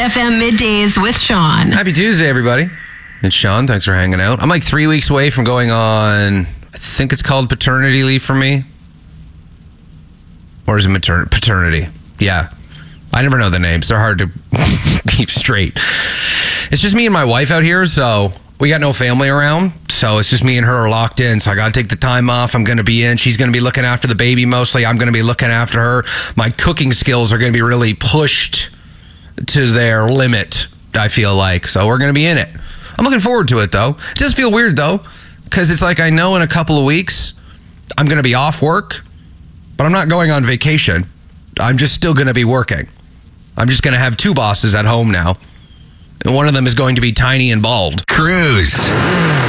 FM Middays with Sean. Happy Tuesday, everybody. It's Sean. Thanks for hanging out. I'm like 3 weeks away from going on, I think it's called paternity leave for me. Or is it paternity? Yeah. I never know the names. They're hard to keep straight. It's just me and my wife out here, so we got no family around. So it's just me and her are locked in. So I got to take the time off. I'm going to be in. She's going to be looking after the baby mostly. I'm going to be looking after her. My cooking skills are going to be really pushed to their limit, I feel like. So we're going to be in it. I'm looking forward to it, though. It does feel weird, though, because it's like I know in a couple of weeks I'm going to be off work, but I'm not going on vacation. I'm just still going to be working. I'm just going to have two bosses at home now. And one of them is going to be tiny and bald. Cruise.